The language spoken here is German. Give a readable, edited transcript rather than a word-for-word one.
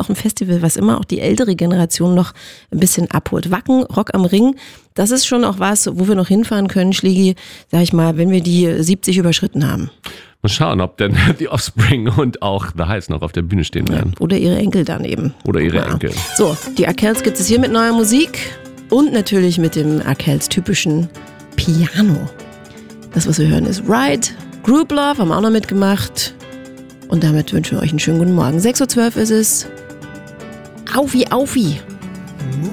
auch ein Festival, was immer auch die ältere Generation noch ein bisschen abholt. Wacken, Rock am Ring, das ist schon auch was, wo wir noch hinfahren können, Schlägi, sag ich mal, wenn wir die 70 überschritten haben. Mal schauen, ob denn die Offspring und auch The Highs noch auf der Bühne stehen werden. Oder ihre Enkel dann eben. Oder ihre Enkel. So, die Arkells gibt es hier mit neuer Musik und natürlich mit dem Arkells typischen Piano. Das, was wir hören, ist Ride. Group Love haben auch noch mitgemacht. Und damit wünschen wir euch einen schönen guten Morgen. 6:12 Uhr ist es. Aufi, aufi.